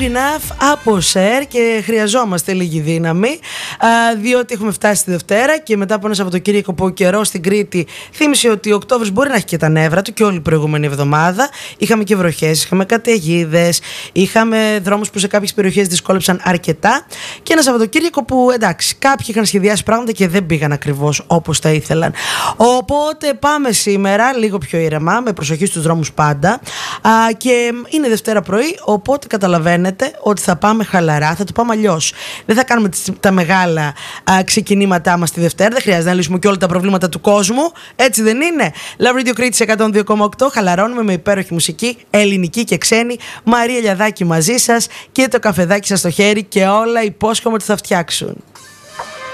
Strong Enough από Cher και χρειαζόμαστε λίγη δύναμη, διότι έχουμε φτάσει τη Δευτέρα και μετά από ένα Σαββατοκύριακο που ο καιρός στην Κρήτη θύμισε ότι ο Οκτώβρης μπορεί να έχει και τα νεύρα του και όλη η προηγούμενη εβδομάδα. Είχαμε και βροχές, είχαμε καταιγίδες, είχαμε δρόμους που σε κάποιες περιοχές δυσκόλεψαν αρκετά και ένα Σαββατοκύριακο που εντάξει, κάποιοι είχαν σχεδιάσει πράγματα και δεν πήγαν ακριβώς όπως τα ήθελαν. Οπότε πάμε σήμερα λίγο πιο ήρεμα, με προσοχή στους δρόμους πάντα, και είναι Δευτέρα πρωί, οπότε καταλαβαίνετε ότι θα πάμε χαλαρά, θα το πάμε αλλιώς. Δεν θα κάνουμε τα μεγάλα ξεκινήματά μας τη Δευτέρα, δεν χρειάζεται να λύσουμε και όλα τα προβλήματα του κόσμου, έτσι δεν είναι? Love Radio Κρήτης 102,8, χαλαρώνουμε με υπέροχη μουσική, ελληνική και ξένη, Μαρία Λιαδάκη μαζί σας και το καφεδάκι σας στο χέρι και όλα υπόσχομαι ότι θα φτιάξουν.